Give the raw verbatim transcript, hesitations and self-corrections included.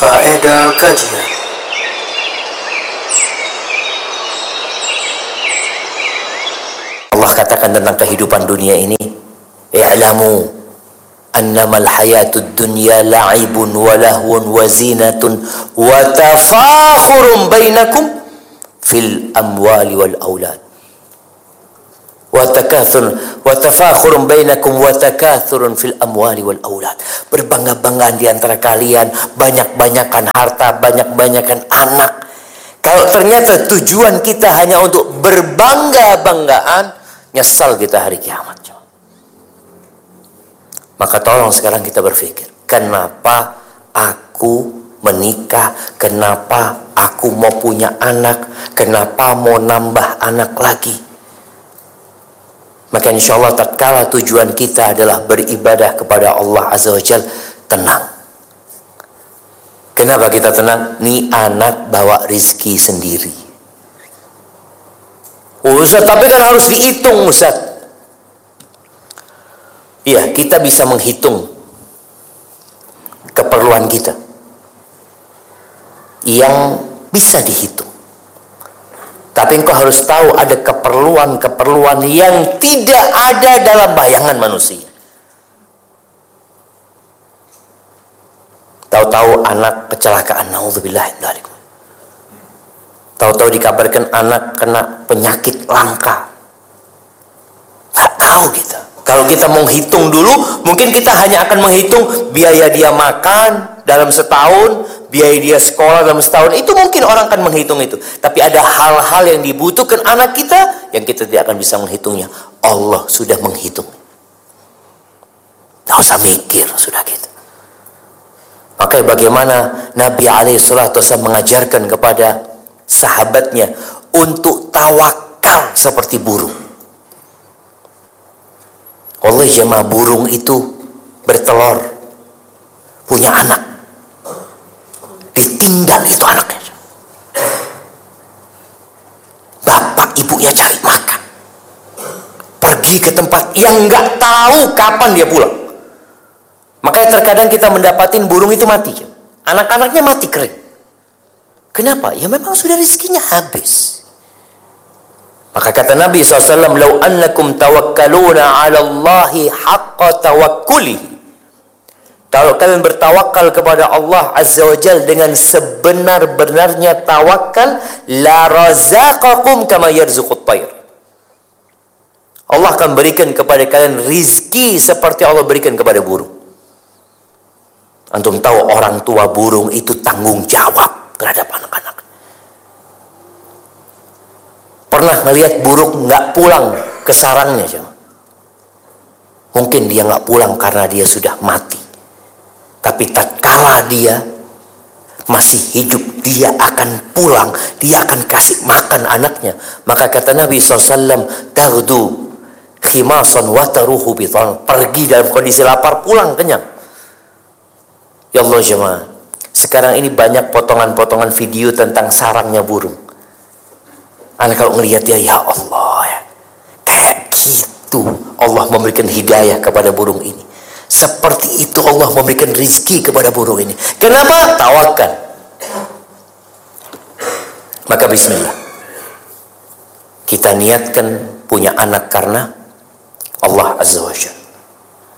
Faedah kajian. Allah katakan tentang kehidupan dunia ini, i'lamu annamal hayatud dunya la'ibun wa lahwun wa zinatun wa tafakhurun bainakum fil amwali wal aulad wa takathur wa tafakhurun bainakum wa takathurun fil amwali wal aulad. Berbangga-banggaan di antara kalian, banyak-banyakan harta, banyak-banyakan anak. Kalau ternyata tujuan kita hanya untuk berbangga-banggaan, nyesal kita hari kiamat. Maka tolong sekarang kita berpikir, kenapa aku menikah, kenapa aku mau punya anak, kenapa mau nambah anak lagi. Maka insya Allah tatkala tujuan kita adalah beribadah kepada Allah Azza wa Jalla, tenang. Kenapa kita tenang? Nih anak bawa rizki sendiri. Oh, Ustaz, tapi kan harus dihitung, Ustaz. Iya, kita bisa menghitung keperluan kita yang bisa dihitung. Tapi engkau harus tahu ada keperluan-keperluan yang tidak ada dalam bayangan manusia. Tahu-tahu anak kecelakaan, naudzubillah min dzalik. Tahu-tahu dikabarkan anak kena penyakit langka. Tak tahu kita. Kalau kita menghitung dulu, mungkin kita hanya akan menghitung biaya dia makan dalam setahun, biaya dia sekolah dalam setahun. Itu mungkin orang akan menghitung itu. Tapi ada hal-hal yang dibutuhkan anak kita yang kita tidak akan bisa menghitungnya. Allah sudah menghitung. Tidak usah mikir, sudah gitu. Makanya bagaimana Nabi alaihi salatu wasallam mengajarkan kepada sahabatnya untuk tawakal seperti burung. Allah jemaah, burung itu bertelur, punya anak, ditinggal itu anaknya. Bapak ibunya cari makan, pergi ke tempat yang nggak tahu kapan dia pulang. Makanya terkadang kita mendapatin burung itu mati, anak-anaknya mati kering. Kenapa? Ya memang sudah rezekinya habis. Maka kata Nabi shallallahu alaihi wasallam, "Lau annakum tawakkaluna 'ala Allahi haqqa tawakkulihi." Kalau kalian bertawakal kepada Allah Azza wa Jalla dengan sebenar-benarnya tawakal, la razaqakum kama yarzuqut tayr. Allah akan berikan kepada kalian rizki seperti Allah berikan kepada burung. Antum tahu orang tua burung itu tanggung jawab terhadap anak-anak. Pernah ngelihat burung nggak pulang ke sarangnya, coba. Mungkin dia nggak pulang karena dia sudah mati. Tapi tatkala dia masih hidup, dia akan pulang, dia akan kasih makan anaknya. Maka kata Nabi shallallahu alaihi wasallam, "Taghdu khimasan wa taruhu bitan." Pergi dalam kondisi lapar, pulang kenyang. Ya Allah jemaah, sekarang ini banyak potongan-potongan video tentang sarangnya burung. Anak kalau ngelihat dia, ya Allah, ya, kayak gitu Allah memberikan hidayah kepada burung ini. Seperti itu Allah memberikan rizki kepada burung ini. Kenapa? Tawakal. Maka bismillah, kita niatkan punya anak karena Allah Azza wa Jalla.